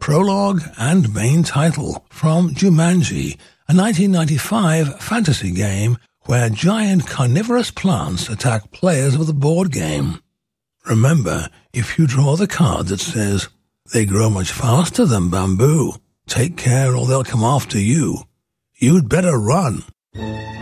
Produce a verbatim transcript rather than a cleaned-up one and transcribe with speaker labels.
Speaker 1: prologue and main title from Jumanji, a nineteen ninety-five fantasy game where giant carnivorous plants attack players of the board game. Remember, if you draw the card that says, "They grow much faster than bamboo. Take care or they'll come after you," you'd better run.